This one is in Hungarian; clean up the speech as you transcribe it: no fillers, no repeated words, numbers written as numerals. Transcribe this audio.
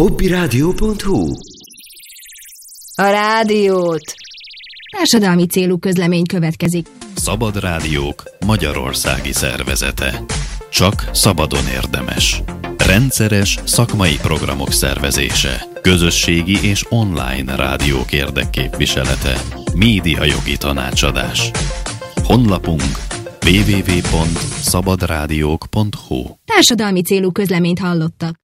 Hobbyradio.hu. A rádiót. Társadalmi célú közlemény következik. Szabad Rádiók Magyarországi Szervezete. Csak szabadon érdemes. Rendszeres szakmai programok szervezése. Közösségi és online rádiók érdekképviselete. Médiajogi tanácsadás. Honlapunk www.szabadrádiók.hu. Társadalmi célú közleményt hallottak.